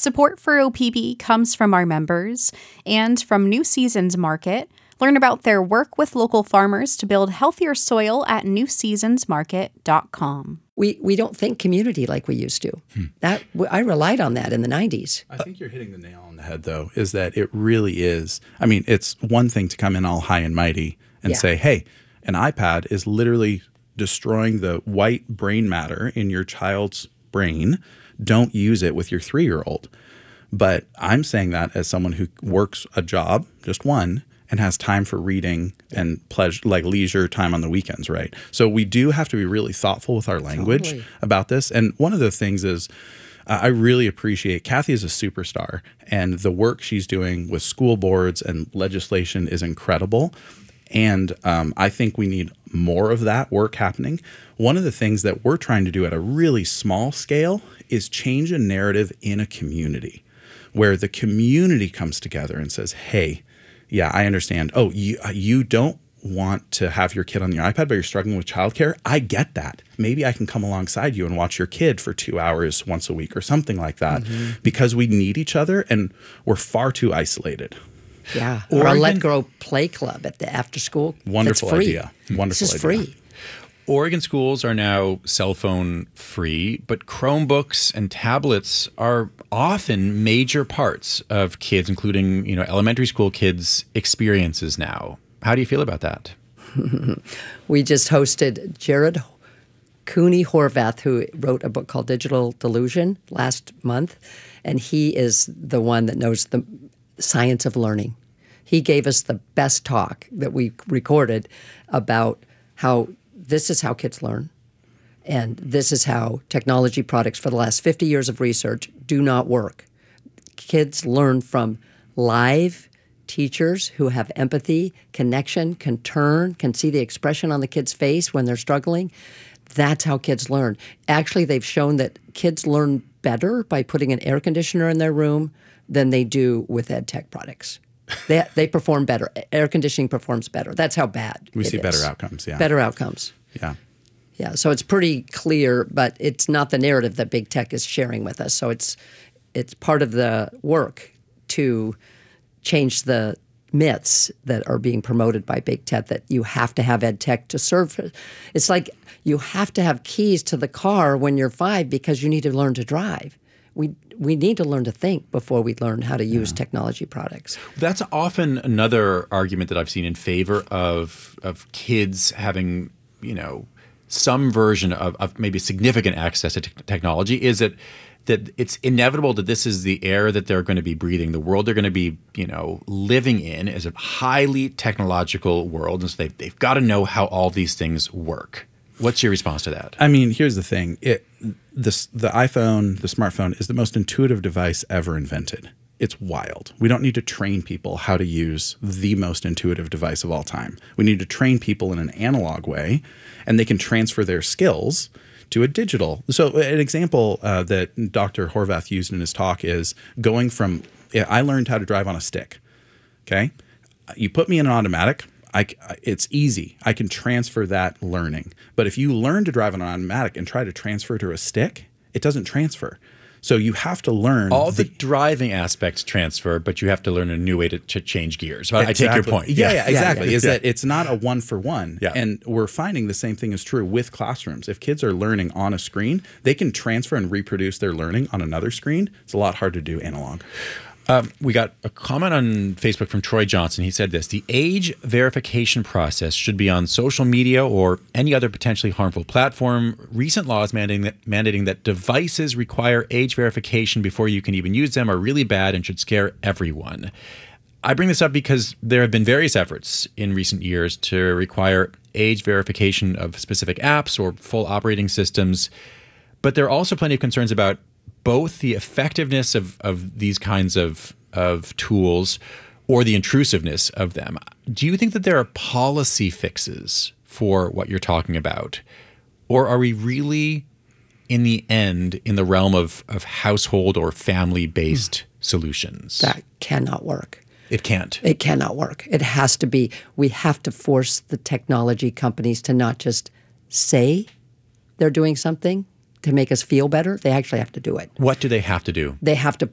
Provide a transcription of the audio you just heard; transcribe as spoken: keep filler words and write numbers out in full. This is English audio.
Support for O P B comes from our members and from New Seasons Market. Learn about their work with local farmers to build healthier soil at new seasons market dot com. We we don't think community like we used to. Hmm. That I relied on that in the nineties. I think you're hitting the nail on the head, though, is that it really is. I mean, it's one thing to come in all high and mighty and yeah. say, hey, an iPad is literally destroying the white brain matter in your child's brain. Don't use it with your three-year-old. But I'm saying that as someone who works a job, just one, and has time for reading and pleasure, like leisure time on the weekends, right? So we do have to be really thoughtful with our language totally. about this. And one of the things is uh, I really appreciate Kathy is a superstar, and the work she's doing with school boards and legislation is incredible. And um, I think we need more of that work happening. One of the things that we're trying to do at a really small scale is change a narrative in a community where the community comes together and says, hey, yeah, I understand. Oh, you you don't want to have your kid on your iPad, but you're struggling with childcare? I get that. Maybe I can come alongside you and watch your kid for two hours once a week or something like that, mm-hmm. because we need each other and we're far too isolated. Yeah, or a Let Grow Play Club at the after school. Wonderful free. idea. Wonderful this is idea. free. Oregon schools are now cell phone free, but Chromebooks and tablets are often major parts of kids, including, you know, elementary school kids' experiences now. How do you feel about that? We just hosted Jared Cooney Horvath, who wrote a book called Digital Delusion last month, and he is the one that knows the science of learning. He gave us the best talk that we recorded about how this is how kids learn, and this is how technology products for the last fifty years of research do not work. Kids learn from live teachers who have empathy, connection, can turn, can see the expression on the kid's face when they're struggling. That's how kids learn. Actually, they've shown that kids learn better by putting an air conditioner in their room than they do with ed tech products. They they perform better. Air conditioning performs better. That's how bad we it see is. better outcomes. Yeah, better outcomes. Yeah, yeah. So it's pretty clear, but it's not the narrative that big tech is sharing with us. So it's it's part of the work to change the myths that are being promoted by big tech that you have to have ed tech to serve. It's like you have to have keys to the car when you're five because you need to learn to drive. We we need to learn to think before we learn how to use yeah. technology products. That's often another argument that I've seen in favor of of kids having, you know, some version of, of maybe significant access to t- technology is that that it's inevitable that this is the air that they're going to be breathing. The world they're going to be, you know, living in is a highly technological world. And so they, they've got to know how all these things work. What's your response to that? I mean, here's the thing. It, this, the iPhone, the smartphone, is the most intuitive device ever invented. It's wild. We don't need to train people how to use the most intuitive device of all time. We need to train people in an analog way, and they can transfer their skills to a digital. So an example uh, that Doctor Horvath used in his talk is going from, I learned how to drive on a stick, okay? You put me in an automatic, I, it's easy. I can transfer that learning. But if you learn to drive on an automatic and try to transfer to a stick, it doesn't transfer. So you have to learn. All the, the driving aspects transfer, but you have to learn a new way to, to change gears. Exactly. I take your point. Yeah, yeah, yeah exactly. Yeah. Is yeah. that it's not a one for one. Yeah. And we're finding the same thing is true with classrooms. If kids are learning on a screen, they can transfer and reproduce their learning on another screen. It's a lot harder to do analog. Um, we got a comment on Facebook from Troy Johnson. He said this: the age verification process should be on social media or any other potentially harmful platform. Recent laws mandating that, mandating that devices require age verification before you can even use them are really bad and should scare everyone. I bring this up because there have been various efforts in recent years to require age verification of specific apps or full operating systems, but there are also plenty of concerns about both the effectiveness of, of these kinds of, of tools or the intrusiveness of them. Do you think that there are policy fixes for what you're talking about? Or are we really, in the end, in the realm of, of household or family-based hmm. solutions? That cannot work. It can't. It cannot work. It has to be. We have to force the technology companies to not just say they're doing something to make us feel better. They actually have to do it. What do they have to do? They have to